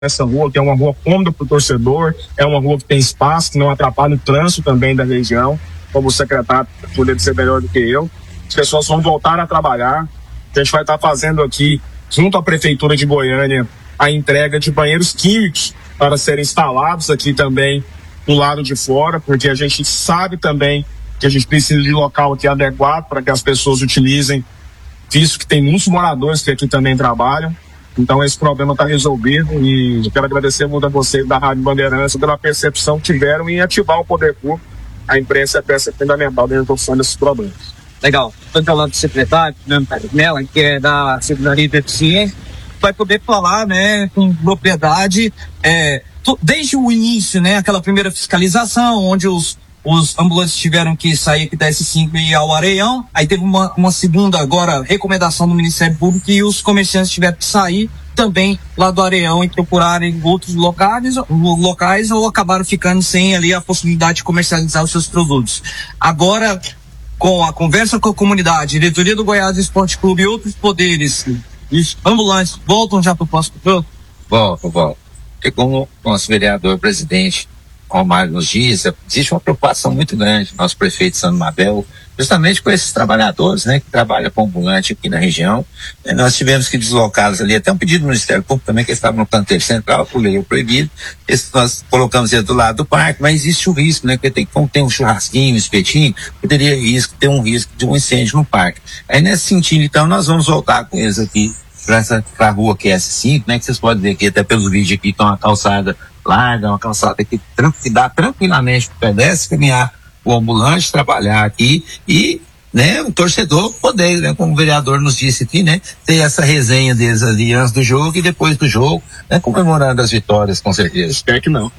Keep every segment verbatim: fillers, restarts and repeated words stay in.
essa rua, que é uma rua cômoda para o torcedor, é uma rua que tem espaço, que não atrapalha o trânsito também da região, como o secretário poderia ser melhor do que eu. As pessoas vão voltar a trabalhar. A gente vai estar fazendo aqui, junto à Prefeitura de Goiânia, a entrega de banheiros químicos para serem instalados aqui também do lado de fora, porque a gente sabe também que a gente precisa de local aqui adequado para que as pessoas utilizem, visto que tem muitos moradores que aqui também trabalham. Então esse problema está resolvido e eu quero agradecer muito a vocês da Rádio Bandeirantes pela percepção que tiveram em ativar o poder público. A imprensa é peça fundamental dentro da resolução desses problemas. Legal. Estou falando do secretário, Nela, que é da Secretaria de Deficiência, vai poder falar, né, com propriedade, é, desde o início, né, aquela primeira fiscalização, onde os Os ambulantes tiveram que sair aqui da S cinco e ir ao Areião. Aí teve uma, uma segunda agora recomendação do Ministério Público e os comerciantes tiveram que sair também lá do Areião e procurarem outros locais, locais ou acabaram ficando sem ali a possibilidade de comercializar os seus produtos. Agora, com a conversa com a comunidade, diretoria do Goiás Esporte Clube e outros poderes, os ambulantes voltam já para o próximo jogo? Voltam, voltam. E como o nosso vereador presidente Romário nos diz, existe uma preocupação muito grande do nosso prefeito Sandro Mabel, justamente com esses trabalhadores, né, que trabalham com ambulante aqui na região. E nós tivemos que deslocá-los ali, até um pedido do Ministério Público também, que eles estavam no canteiro central, por lei proibido. Esse, nós colocamos ele do lado do parque, mas existe o risco, né, que tem, como tem um churrasquinho, um espetinho, poderia risco, ter um risco de um incêndio no parque. Aí nesse sentido, então, nós vamos voltar com eles aqui para essa pra rua que é S cinco, né, que vocês podem ver aqui, até pelos vídeos aqui, tem uma calçada larga, uma calçada que, que dá tranquilamente para o pedestre caminhar, o ambulante trabalhar aqui e, né, o torcedor poder, né, como o vereador nos disse aqui, né, ter essa resenha deles ali antes do jogo e depois do jogo, né, comemorando as vitórias, com certeza. Espero que não.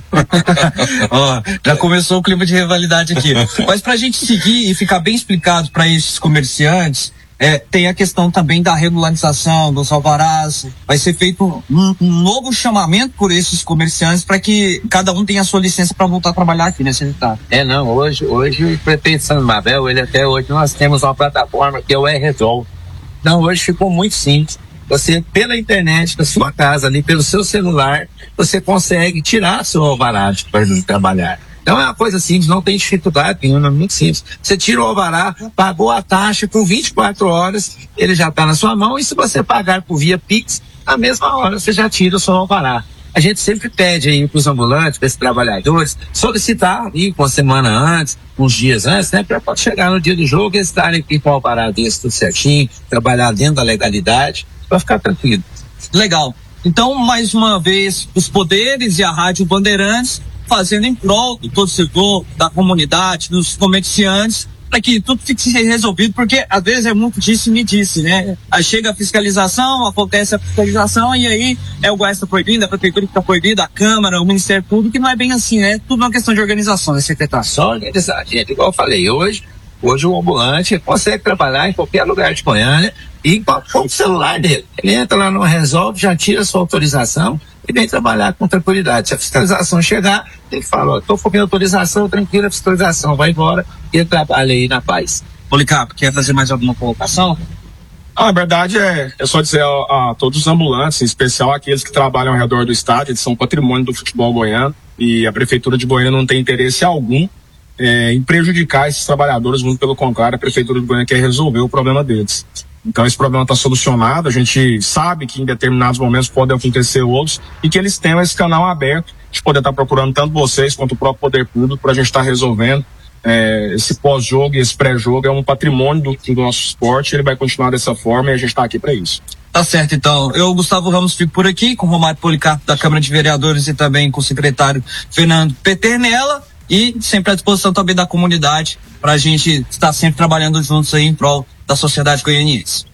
Ó, já começou o clima de rivalidade aqui. Mas pra gente seguir e ficar bem explicado para esses comerciantes, É, tem a questão também da regularização dos alvarás. Vai ser feito um, um novo chamamento por esses comerciantes para que cada um tenha a sua licença para voltar a trabalhar aqui, né, secretário? É, não, hoje, hoje o prefeito Sandro Mabel, ele até hoje nós temos uma plataforma que é o E-Resolve. Então hoje ficou muito simples. Você, pela internet, da sua casa ali, pelo seu celular, você consegue tirar seu alvará para trabalhar. Então é uma coisa simples, não tem dificuldade nenhuma, é muito simples. Você tira o alvará, pagou a taxa, por vinte e quatro horas, ele já está na sua mão, e se você pagar por via Pix, na mesma hora você já tira o seu alvará. A gente sempre pede aí para os ambulantes, para esses trabalhadores, solicitar aí uma semana antes, uns dias antes, né, para chegar no dia do jogo, eles estarem aqui com o alvará desse tudo certinho, trabalhar dentro da legalidade, para ficar tranquilo. Legal. Então, mais uma vez, os poderes e a Rádio Bandeirantes fazendo em prol do torcedor, da comunidade, dos comerciantes, para que tudo fique resolvido, porque às vezes é muito disse e me disse, né? Aí chega a fiscalização, acontece a fiscalização e aí é o Goiás está proibido, a prefeitura está proibida, a Câmara, o Ministério Público, que não é bem assim, né? Tudo é uma questão de organização, né, secretário? Só organizar, gente, igual eu falei, hoje, hoje o ambulante consegue trabalhar em qualquer lugar de Goiânia e com o celular dele. Ele entra lá no Resolve, já tira a sua autorização e vem trabalhar com tranquilidade. Se a fiscalização chegar, ele fala, ó, tô com minha autorização, tranquila, a fiscalização vai embora e ele trabalha aí na paz. Policarpo, quer fazer mais alguma colocação? Ah, a verdade é, é só dizer a, a todos os ambulantes, em especial aqueles que trabalham ao redor do estádio, eles são patrimônio do futebol goiano e a Prefeitura de Goiânia não tem interesse algum é, em prejudicar esses trabalhadores, muito pelo contrário, a Prefeitura de Goiânia quer resolver o problema deles. Então esse problema está solucionado, a gente sabe que em determinados momentos podem acontecer outros e que eles tenham esse canal aberto de poder estar tá procurando tanto vocês quanto o próprio poder público para a gente estar tá resolvendo. É, esse pós-jogo e esse pré-jogo é um patrimônio do, do nosso esporte, ele vai continuar dessa forma e a gente está aqui para isso. Tá certo, então. Eu, Gustavo Ramos, fico por aqui com o Romário Policarpo da Câmara de Vereadores e também com o secretário Fernando Peternella e sempre à disposição também da comunidade para a gente estar sempre trabalhando juntos aí em prol da sociedade goianiense.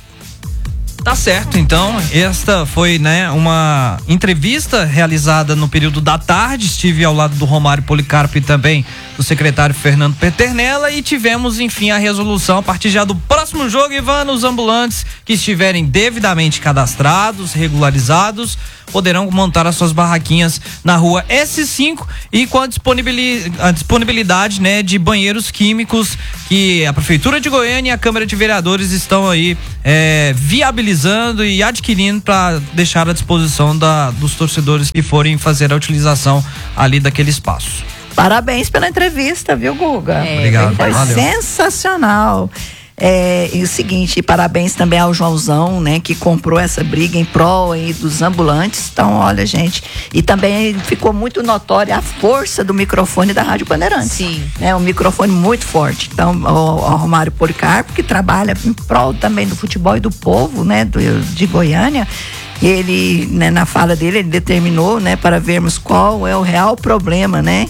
Tá certo, então, esta foi, né, uma entrevista realizada no período da tarde, estive ao lado do Romário Policarpo e também do secretário Fernando Peternella e tivemos, enfim, a resolução a partir já do próximo jogo, Ivan, os ambulantes que estiverem devidamente cadastrados, regularizados, poderão montar as suas barraquinhas na rua S cinco e com a disponibilidade, a disponibilidade, né, de banheiros químicos que que a Prefeitura de Goiânia e a Câmara de Vereadores estão aí é, viabilizando e adquirindo para deixar à disposição da, dos torcedores que forem fazer a utilização ali daquele espaço. Parabéns pela entrevista, viu, Guga? É, obrigado. Foi valeu. sensacional. É, e o seguinte, parabéns também ao Joãozão, né, que comprou essa briga em prol aí dos ambulantes. Então, olha, gente, e também ficou muito notória a força do microfone da Rádio Bandeirantes. Sim. É um microfone muito forte. Então, o, o Romário Policarpo, que trabalha em prol também do futebol e do povo, né, do, de Goiânia, ele, né, na fala dele, ele determinou, né, para vermos qual é o real problema, né,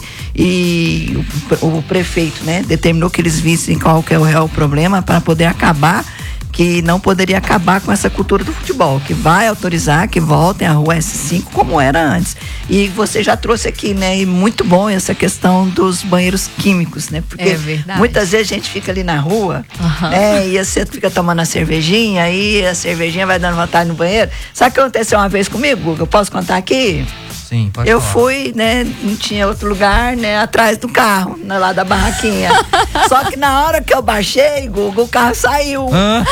e o, o prefeito, né, determinou que eles vissem qual que é o real problema para poder acabar, que não poderia acabar com essa cultura do futebol, que vai autorizar que voltem à rua S cinco como era antes. E você já trouxe aqui, né, e muito bom essa questão dos banheiros químicos, né, porque é verdade. Muitas vezes a gente fica ali na rua, uhum. né, e você fica tomando a cervejinha, aí a cervejinha vai dando vontade no banheiro. Sabe o que aconteceu uma vez comigo, Guga? Eu posso contar aqui? Sim, pode eu falar. fui, né, não tinha outro lugar, né, atrás do carro, né, lá da barraquinha. Só que na hora que eu baixei, Guga, o carro saiu. Hã?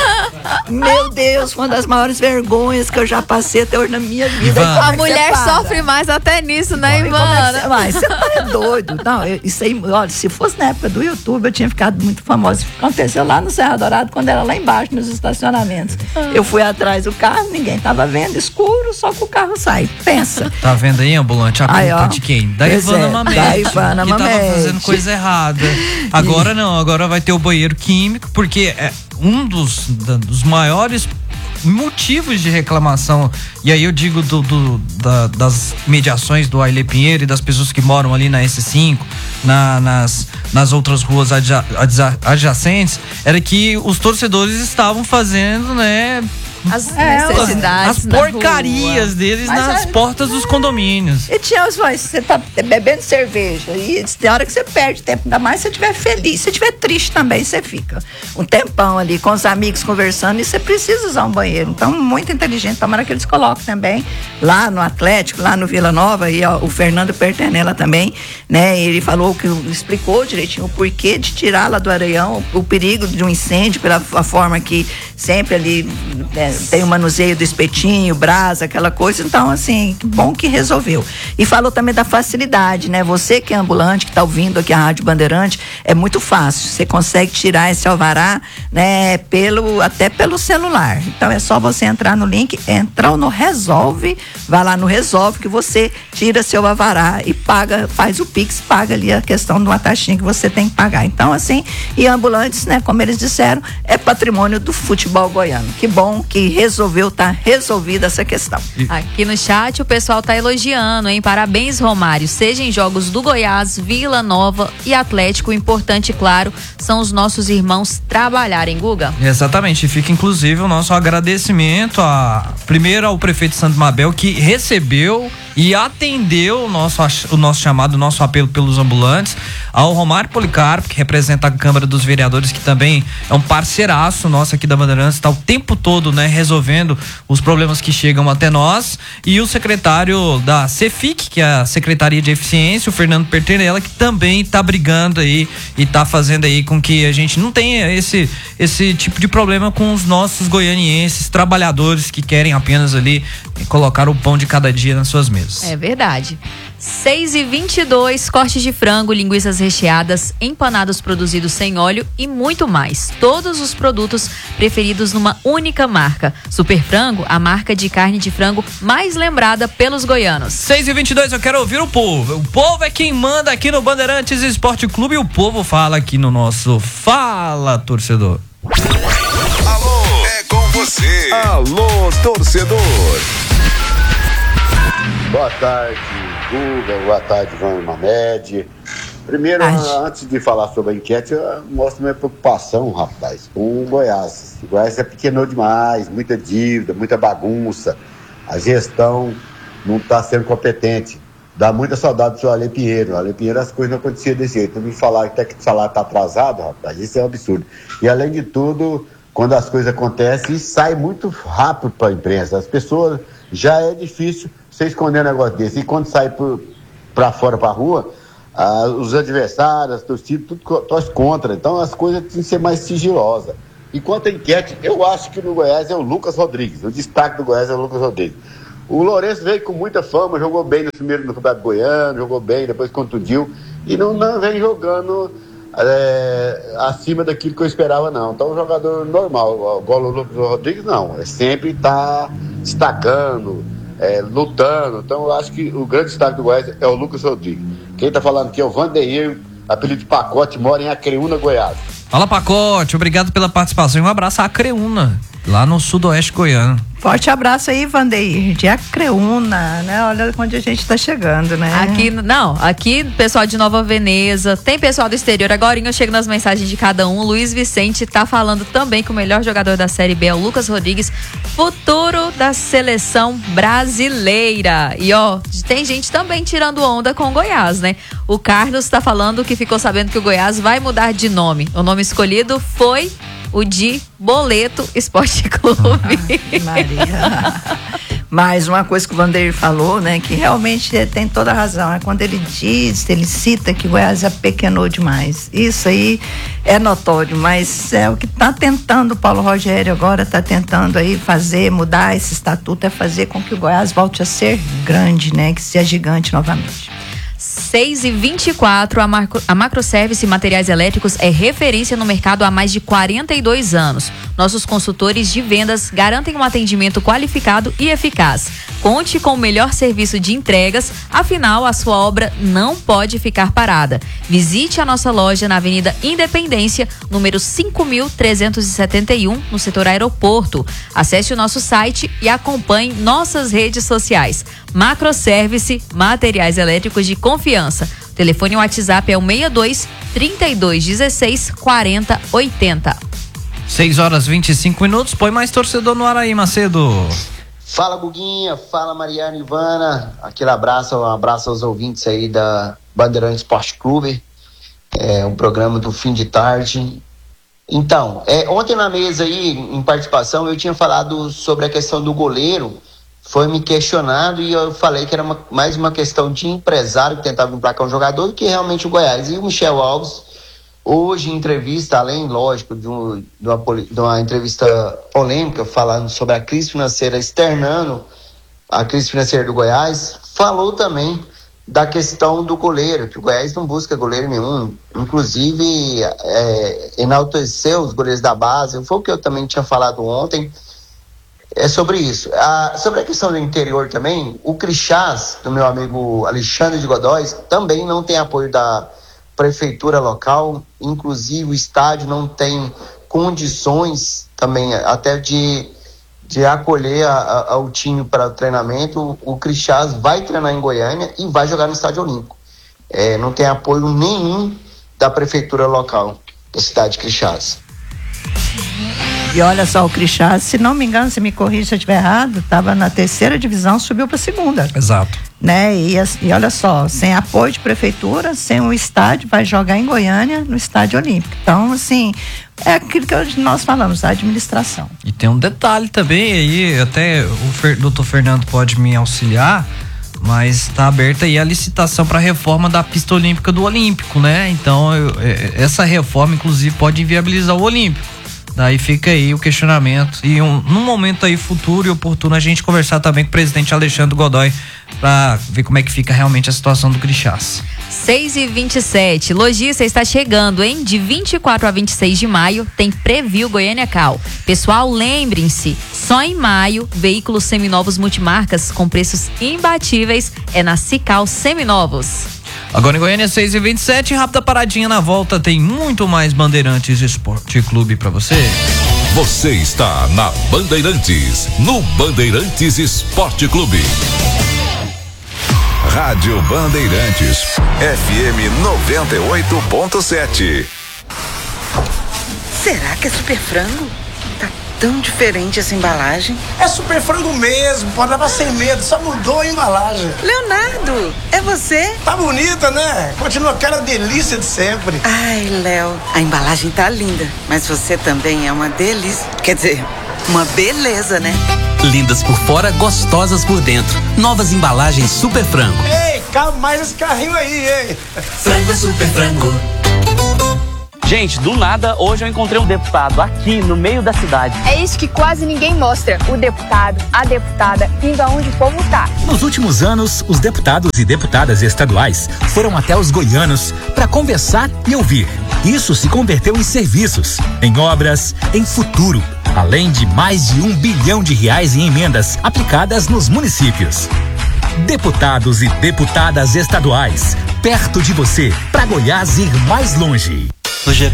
Meu Deus, foi uma das maiores vergonhas que eu já passei até hoje na minha vida. Ivan. A mulher sofre mais até nisso, né, Ivana? Mas você tá é doido. Não, eu, isso aí, olha, se fosse na época do YouTube, eu tinha ficado muito famosa. Isso aconteceu lá no Serra Dourada, quando era lá embaixo, nos estacionamentos. Ah. Eu fui atrás do carro, ninguém tava vendo, escuro, só que o carro sai. Pensa. Tá vendo aí, ambulante? A culpa Aí, ó. de quem? Da Pois Ivana é, Mamede, da Ivana que tava Mamede. fazendo coisa errada. Agora não, agora vai ter o banheiro químico, porque é um dos, da, dos maiores motivos de reclamação, e aí eu digo do, do, da, das mediações do Ailê Pinheiro e das pessoas que moram ali na S cinco, na, nas, nas outras ruas adja, adja, adjacentes, era que os torcedores estavam fazendo, né, As É, necessidades as na porcarias rua. deles Mas nas é- portas dos condomínios. E tinha os voz, você tá bebendo cerveja e tem hora que você perde tempo, ainda mais se você estiver feliz, se você estiver triste também, você fica um tempão ali com os amigos conversando e você precisa usar um banheiro. Então, muito inteligente, tomara que eles coloquem também lá no Atlético, lá no Vila Nova, e ó, o Fernando Perternella também, né, ele falou que explicou direitinho o porquê de tirar lá do Areião, o, o perigo de um incêndio, pela a forma que sempre ali, né, tem o manuseio do espetinho, brasa, aquela coisa. Então, assim, que bom que resolveu. E falou também da facilidade, né? Você que é ambulante, que tá ouvindo aqui a Rádio Bandeirante, é muito fácil. Você consegue tirar esse alvará, né? Pelo, até pelo celular. Então, é só você entrar no link, entrou no Resolve, vai lá no Resolve que você tira seu alvará e paga, faz o Pix, paga ali a questão de uma taxinha que você tem que pagar. Então, assim, e ambulantes, né? Como eles disseram, é patrimônio do futebol goiano. Que bom que resolveu, tá resolvida essa questão. Aqui no chat o pessoal tá elogiando, hein? Parabéns, Romário. Seja em jogos do Goiás, Vila Nova e Atlético, o importante, claro, são os nossos irmãos trabalharem, Guga. Exatamente, fica inclusive o nosso agradecimento a, primeiro ao prefeito Santo Mabel, que recebeu e atendeu o nosso, o nosso chamado, o nosso apelo pelos ambulantes, ao Romário Policarpo, que representa a Câmara dos Vereadores, que também é um parceiraço nosso aqui da Bandeirantes, está o tempo todo, né, resolvendo os problemas que chegam até nós, e o secretário da Cefic, que é a Secretaria de Eficiência, o Fernando Perternella, que também está brigando aí e está fazendo aí com que a gente não tenha esse, esse tipo de problema com os nossos goianienses, trabalhadores que querem apenas ali colocar o pão de cada dia nas suas mesas. É verdade. seis e vinte e dois, cortes de frango, linguiças recheadas, empanados produzidos sem óleo e muito mais. Todos os produtos preferidos numa única marca. Super Frango, a marca de carne de frango mais lembrada pelos goianos. seis e vinte e dois, eu quero ouvir o povo. O povo é quem manda aqui no Bandeirantes Esporte Clube, e o povo fala aqui no nosso Fala, Torcedor. Alô, é com você. Alô, torcedor. Boa tarde, Guga. Boa tarde, Ivana Mamede. Primeiro, Ai. antes de falar sobre a enquete, eu mostro minha preocupação, rapaz, com o Goiás. O Goiás é pequeno demais, muita dívida, muita bagunça. A gestão não está sendo competente. Dá muita saudade do senhor Ailê Pinheiro. O Ailê Pinheiro, as coisas não aconteciam desse jeito. Não me falar até que o salário está atrasado, rapaz, isso é um absurdo. E além de tudo, quando as coisas acontecem, sai muito rápido para a imprensa. As pessoas, já é difícil você esconder um negócio desse. E quando sai para fora, para a rua, Ah, os adversários, as torcidas, tudo torce contra. Então as coisas têm que ser mais sigilosas. E quanto à enquete, eu acho que no Goiás é o Lucas Rodrigues. O destaque do Goiás é o Lucas Rodrigues. O Lourenço veio com muita fama, jogou bem no primeiro no Campeonato Goiano, jogou bem, depois contundiu. E não, não vem jogando é, acima daquilo que eu esperava, não. Então, um jogador normal, igual o Lucas Rodrigues, não. É sempre está destacando, é, lutando. Então, eu acho que o grande destaque do Goiás é o Lucas Rodrigues. Quem está falando aqui é o Vandeir, apelido de Pacote, mora em Acreúna, Goiás. Fala, Pacote, obrigado pela participação e um abraço a Acreúna, lá no sudoeste goiano. Forte abraço aí, Vandeir, de Acreúna, né? Olha onde a gente tá chegando, né? Aqui, não, aqui pessoal de Nova Veneza, tem pessoal do exterior, agora eu chego nas mensagens de cada um. Luiz Vicente tá falando também que o melhor jogador da Série B é o Lucas Rodrigues, futuro da seleção brasileira. E ó, tem gente também tirando onda com o Goiás, né? O Carlos tá falando que ficou sabendo que o Goiás vai mudar de nome. O nome escolhido foi o de Boleto Esporte Clube. Ah, Maria. Mas uma coisa que o Vandeir falou, né, que realmente tem toda a razão, é quando ele diz, ele cita que o Goiás apequenou demais. Isso aí é notório, mas é o que está tentando o Paulo Rogério agora, está tentando aí fazer, mudar esse estatuto, é fazer com que o Goiás volte a ser grande, né, que seja gigante novamente. seis e vinte e quatro, a, Macro, a Macroservice Materiais Elétricos é referência no mercado há mais de quarenta e dois anos. Nossos consultores de vendas garantem um atendimento qualificado e eficaz. Conte com o melhor serviço de entregas, afinal a sua obra não pode ficar parada. Visite a nossa loja na Avenida Independência, número cinco mil trezentos e setenta e um, no setor aeroporto. Acesse o nosso site e acompanhe nossas redes sociais. Macroservice Materiais Elétricos de Confiança. O telefone e o WhatsApp é o seis dois, trinta e dois, dezesseis, quarenta, oitenta. seis horas e vinte e cinco minutos. Põe mais torcedor no ar aí, Macedo. Fala, Guguinha. Fala, Mariana e Ivana. Aquele abraço, um abraço aos ouvintes aí da Bandeirante Esporte Clube. É um programa do fim de tarde. Então, é, ontem na mesa aí, em participação, eu tinha falado sobre a questão do goleiro. Foi me questionado e eu falei que era uma, mais uma questão de empresário que tentava emplacar um jogador do que realmente o Goiás. E o Michel Alves, hoje em entrevista, além, lógico, de, um, de, uma, de uma entrevista polêmica falando sobre a crise financeira, externando a crise financeira do Goiás, falou também da questão do goleiro, que o Goiás não busca goleiro nenhum, inclusive é, enalteceu os goleiros da base. Foi o que eu também tinha falado ontem. É sobre isso. Ah, sobre a questão do interior também, o Crixás, do meu amigo Alexandre de Godóis, também não tem apoio da prefeitura local, inclusive o estádio não tem condições também até de, de acolher a, a, o time para o treinamento. O Crixás vai treinar em Goiânia e vai jogar no Estádio Olímpico. É, não tem apoio nenhum da prefeitura local da cidade de Crixás. E olha só, o Crixás, se não me engano, se me corrija se eu estiver errado, estava na terceira divisão, subiu para a segunda. Exato. Né? E, e olha só, sem apoio de prefeitura, sem o estádio, vai jogar em Goiânia, no Estádio Olímpico. Então, assim, é aquilo que nós falamos, a administração. E tem um detalhe também aí, até o Fer, doutor Fernando pode me auxiliar, mas está aberta aí a licitação para a reforma da pista olímpica do Olímpico, né? Então, eu, essa reforma, inclusive, pode inviabilizar o Olímpico. Daí fica aí o questionamento e um, num momento aí futuro e oportuno a gente conversar também com o presidente Alexandre Godoy para ver como é que fica realmente a situação do Crixás. seis e vinte e sete, Logista está chegando, hein? De vinte e quatro a vinte e seis de maio tem Preview Goiânia Cal. Pessoal, lembrem-se, só em maio, veículos seminovos multimarcas com preços imbatíveis é na Cical Seminovos. Agora em Goiânia, seis e vinte e sete, rápida paradinha na volta, tem muito mais Bandeirantes Esporte Clube pra você. Você está na Bandeirantes, no Bandeirantes Esporte Clube. Rádio Bandeirantes, F M noventa e oito ponto sete. Será que é super frango? Tá tão diferente essa embalagem. É super frango mesmo, pode levar sem medo, só mudou a embalagem. Leonardo, é você? Tá bonita, né? Continua aquela delícia de sempre. Ai, Léo, a embalagem tá linda, mas você também é uma delícia. Quer dizer, uma beleza, né? Lindas por fora, gostosas por dentro. Novas embalagens Super Frango. Ei, cabe mais esse carrinho aí, hein? Frango Super Frango. Gente, do nada, hoje eu encontrei um deputado aqui no meio da cidade. É isso que quase ninguém mostra. O deputado, a deputada, indo aonde o povo tá. Nos últimos anos, os deputados e deputadas estaduais foram até os goianos para conversar e ouvir. Isso se converteu em serviços, em obras, em futuro, além de mais de um bilhão de reais em emendas aplicadas nos municípios. Deputados e deputadas estaduais, perto de você, para Goiás ir mais longe. No G